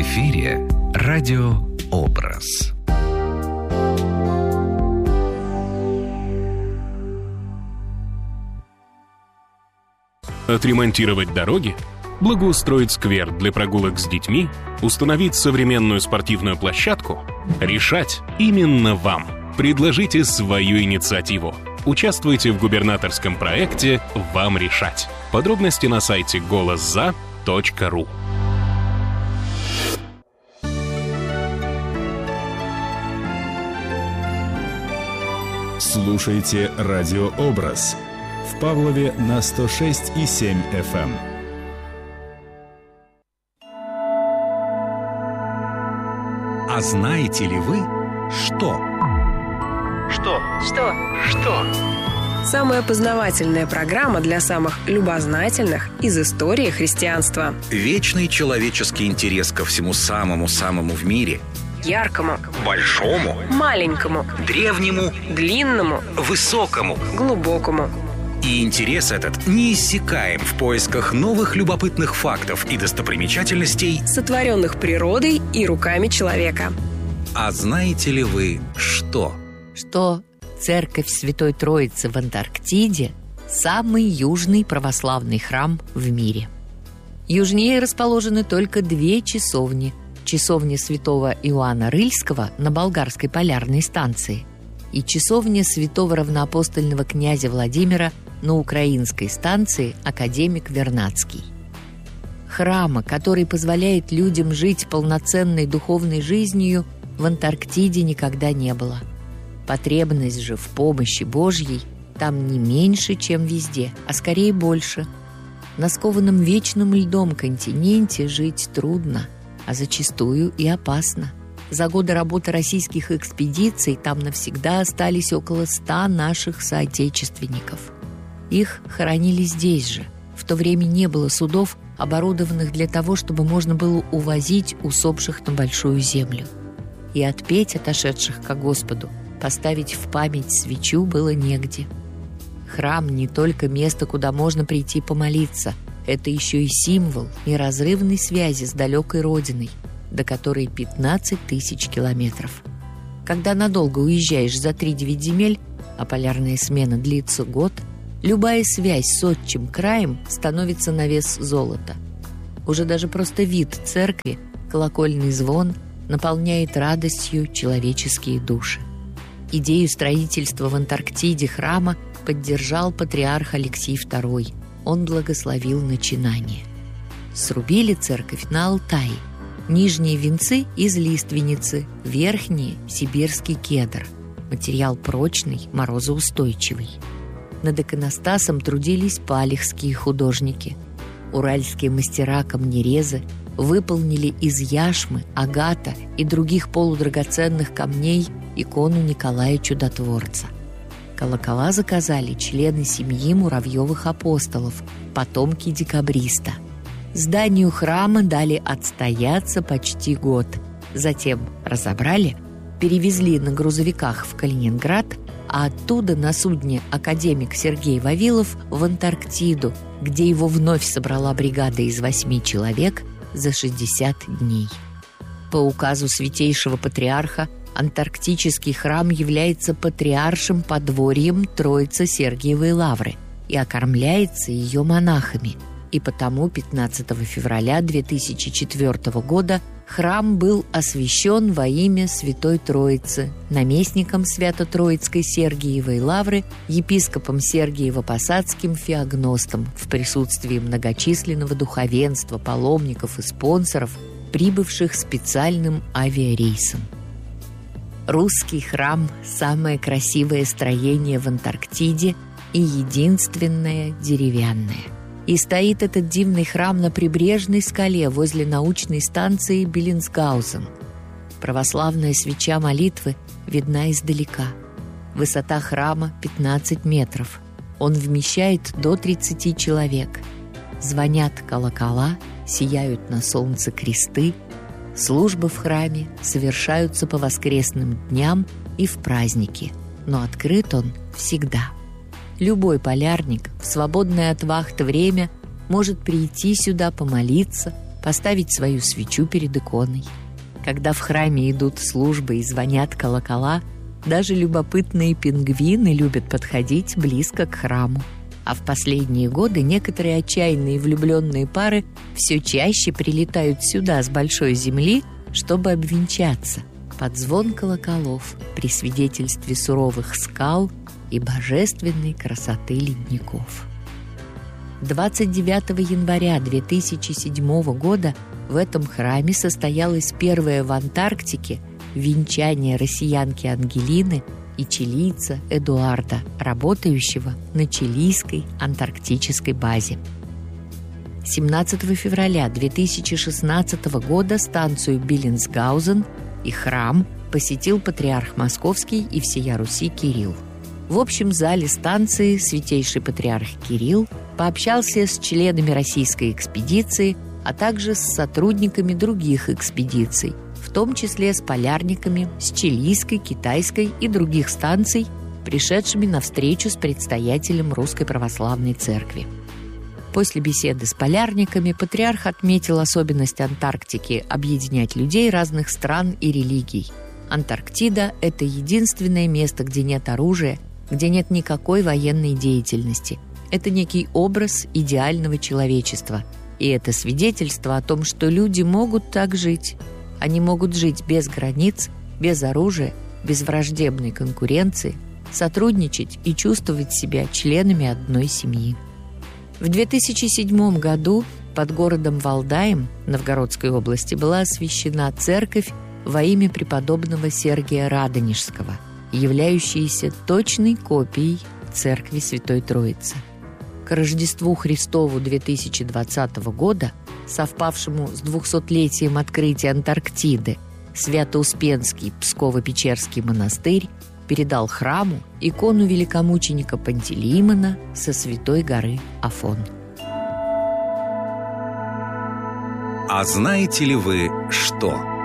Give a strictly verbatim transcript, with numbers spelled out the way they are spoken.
эфире радиообраз. Отремонтировать дороги, благоустроить сквер для прогулок с детьми, установить современную спортивную площадку — решать именно вам. Предложите свою инициативу. Участвуйте в губернаторском проекте «Вам решать». Подробности на сайте голос за точка ру. Слушайте «Радиообраз» в Павлове на сто шесть и семь эф эм. А знаете ли вы, что? Что? Что? Что? Самая познавательная программа для самых любознательных из истории христианства. Вечный человеческий интерес ко всему самому-самому в мире. Яркому, большому, маленькому, древнему, длинному, высокому, глубокому. И интерес этот неиссякаем в поисках новых любопытных фактов и достопримечательностей, сотворенных природой и руками человека. А знаете ли вы, что? Что Церковь Святой Троицы в Антарктиде – самый южный православный храм в мире. Южнее расположены только две часовни – часовня святого Иоанна Рыльского на Болгарской полярной станции и часовня святого равноапостольного князя Владимира на украинской станции Академик Вернадский. Храма, который позволяет людям жить полноценной духовной жизнью, в Антарктиде никогда не было. Потребность же в помощи Божьей там не меньше, чем везде, а скорее больше. На скованном вечным льдом континенте жить трудно, а зачастую и опасно. За годы работы российских экспедиций там навсегда остались около ста наших соотечественников. Их хоронили здесь же. В то время не было судов, оборудованных для того, чтобы можно было увозить усопших на Большую Землю. И отпеть отошедших ко Господу, поставить в память свечу было негде. Храм не только место, куда можно прийти помолиться, это еще и символ неразрывной связи с далекой родиной, до которой пятнадцать тысяч километров. Когда надолго уезжаешь за три-девять земель, а полярная смена длится год, любая связь с отчим краем становится на вес золота. Уже даже просто вид церкви, колокольный звон, наполняет радостью человеческие души. Идею строительства в Антарктиде храма поддержал патриарх Алексий второй. Он благословил начинание. Срубили церковь на Алтае. Нижние венцы из лиственницы, верхние – сибирский кедр. Материал прочный, морозоустойчивый. Над иконостасом трудились палехские художники. Уральские мастера-камнерезы выполнили из яшмы, агата и других полудрагоценных камней икону Николая Чудотворца. Колокола заказали члены семьи Муравьевых апостолов, потомки декабриста. Зданию храма дали отстояться почти год. Затем разобрали, перевезли на грузовиках в Калининград, а оттуда на судне академик Сергей Вавилов в Антарктиду, где его вновь собрала бригада из восьми человек за шестьдесят дней. По указу святейшего патриарха антарктический храм является патриаршим подворьем Троице-Сергиевой лавры и окормляется ее монахами. И потому пятнадцатого февраля две тысячи четвёртого года храм был освящен во имя Святой Троицы наместником Свято-Троицкой Сергиевой лавры, епископом Сергиево-Посадским Феогностом в присутствии многочисленного духовенства, паломников и спонсоров, прибывших специальным авиарейсом. Русский храм – самое красивое строение в Антарктиде и единственное деревянное. И стоит этот дивный храм на прибрежной скале возле научной станции Беллинсгаузен. Православная свеча молитвы видна издалека. Высота храма пятнадцать метров. Он вмещает до тридцати человек. Звонят колокола, сияют на солнце кресты. Службы в храме совершаются по воскресным дням и в праздники, но открыт он всегда. Любой полярник в свободное от вахт время может прийти сюда помолиться, поставить свою свечу перед иконой. Когда в храме идут службы и звонят колокола, даже любопытные пингвины любят подходить близко к храму. А в последние годы некоторые отчаянные влюбленные пары все чаще прилетают сюда с большой земли, чтобы обвенчаться под звон колоколов при свидетельстве суровых скал и божественной красоты ледников. двадцать девятого января две тысячи седьмого года в этом храме состоялось первое в Антарктике венчание россиянки Ангелины и чилийца Эдуарда, работающего на чилийской антарктической базе. семнадцатого февраля две тысячи шестнадцатого года станцию Биллинсгаузен и храм посетил патриарх Московский и всея Руси Кирилл. В общем зале станции святейший патриарх Кирилл пообщался с членами российской экспедиции, а также с сотрудниками других экспедиций, в том числе с полярниками с чилийской, китайской и других станций, пришедшими на встречу с предстоятелем Русской Православной Церкви. После беседы с полярниками патриарх отметил особенность Антарктики объединять людей разных стран и религий. Антарктида – это единственное место, где нет оружия, где нет никакой военной деятельности. Это некий образ идеального человечества. И это свидетельство о том, что люди могут так жить. Они могут жить без границ, без оружия, без враждебной конкуренции, сотрудничать и чувствовать себя членами одной семьи. В две тысячи седьмом году под городом Валдаем Новгородской области была освящена церковь во имя преподобного Сергия Радонежского, являющаяся точной копией церкви Святой Троицы. К Рождеству Христову две тысячи двадцатого года, совпавшему с двухсотлетием открытия Антарктиды, Свято-Успенский Псково-Печерский монастырь передал храму икону великомученика Пантелеимона со святой горы Афон. А знаете ли вы, что?